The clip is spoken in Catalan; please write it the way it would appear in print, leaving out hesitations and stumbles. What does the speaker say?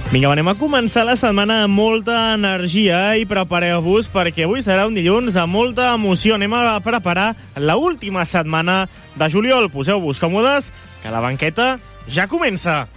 Vinga, anem a començar la setmana amb molta energia i prepareu-vos perquè avui serà un dilluns amb molta emoció. Anem a preparar l'última setmana de juliol. Poseu-vos còmodes, que la banqueta ja comença.